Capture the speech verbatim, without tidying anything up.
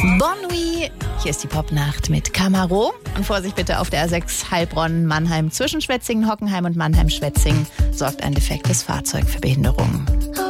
Bon Nuit, hier ist die Popnacht mit Camaro. Und Vorsicht bitte auf der A sechs Heilbronn, Mannheim zwischen Schwetzingen, Hockenheim und Mannheim-Schwetzingen sorgt ein defektes Fahrzeug für Behinderungen.